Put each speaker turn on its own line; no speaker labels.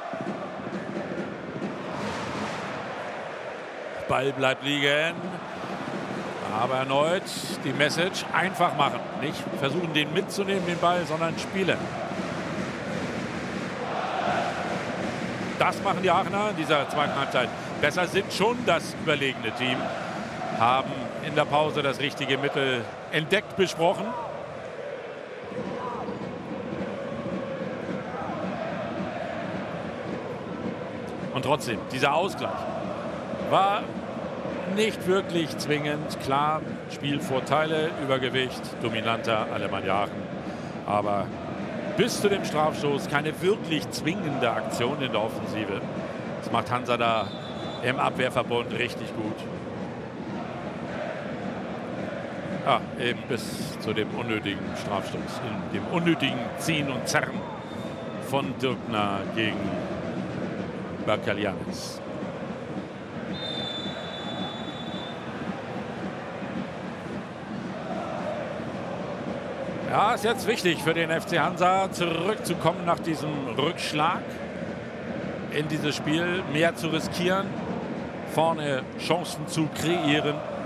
Ball bleibt liegen. Aber erneut die Message: einfach machen. Nicht versuchen, den mitzunehmen, den Ball, sondern spielen. Das machen die Aachener in dieser zweiten Halbzeit besser, sind schon das überlegene Team, haben in der Pause das richtige Mittel entdeckt, besprochen. Und trotzdem, dieser Ausgleich war nicht wirklich zwingend. Klar, Spielvorteile, Übergewicht, dominanter Alemannia Aachen. Aber bis zu dem Strafstoß keine wirklich zwingende Aktion in der Offensive. Das macht Hansa da im Abwehrverbund richtig gut. Eben bis zu dem unnötigen Strafstoß, in dem unnötigen Ziehen und Zerren von Dirkner gegen Bakalianis. Ja, ist jetzt wichtig für den FC Hansa, zurückzukommen nach diesem Rückschlag in dieses Spiel, mehr zu riskieren, vorne Chancen zu kreieren.